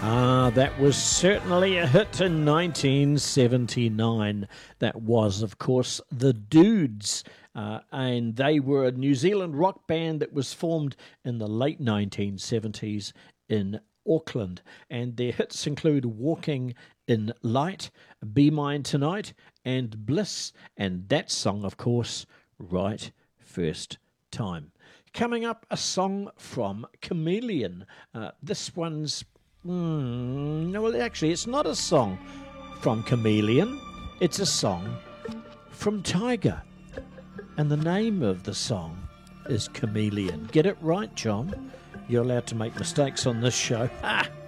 That was certainly a hit in 1979. That was, of course, the Dudes. And they were a New Zealand rock band that was formed in the late 1970s in Auckland. And their hits include Walking in Light, Be Mine Tonight, and Bliss. And that song, of course, Right First Time. Coming up, a song from Chameleon. This one's... no, well, actually, it's not a song from Chameleon. It's a song from Tiger. And the name of the song is Chameleon. Get it right, John. You're allowed to make mistakes on this show.